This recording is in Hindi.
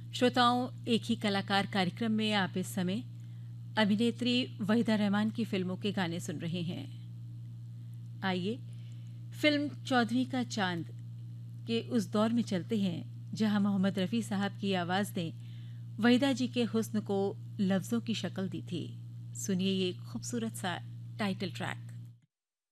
श्रोताओं, एक ही कलाकार कार्यक्रम में आप इस समय अभिनेत्री वहीदा रहमान की फिल्मों के गाने सुन रहे हैं। आइए फिल्म चौदहवीं का चांद के उस दौर में चलते हैं जहां मोहम्मद रफ़ी साहब की आवाज़ ने वहीदा जी के हुस्न को लफ्ज़ों की शक्ल दी थी। सुनिए ये खूबसूरत सा टाइटल ट्रैक।